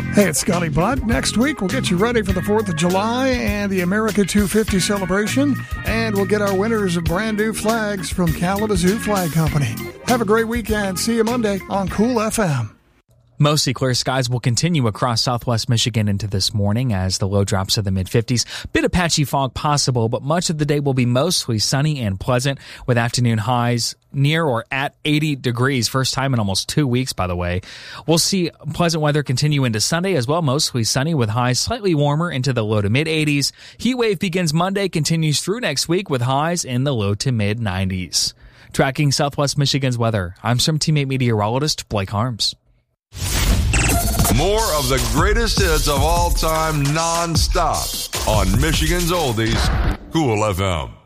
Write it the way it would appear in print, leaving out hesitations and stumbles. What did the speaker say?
Hey, it's Scotty Budd. Next week, we'll get you ready for the 4th of July and the America 250 celebration, and we'll get our winners of brand new flags from Kalamazoo Flag Company. Have a great weekend. See you Monday on Cool FM. Mostly clear skies will continue across southwest Michigan into this morning as the low drops to the mid-50s. Bit of patchy fog possible, but much of the day will be mostly sunny and pleasant with afternoon highs near or at 80 degrees. First time in almost 2 weeks, by the way. We'll see pleasant weather continue into Sunday as well, mostly sunny with highs slightly warmer into the low to mid-80s. Heat wave begins Monday, continues through next week with highs in the low to mid-90s. Tracking southwest Michigan's weather, I'm Swim Teammate meteorologist Blake Harms. More of the greatest hits of all time non-stop on Michigan's Oldies, Cool FM.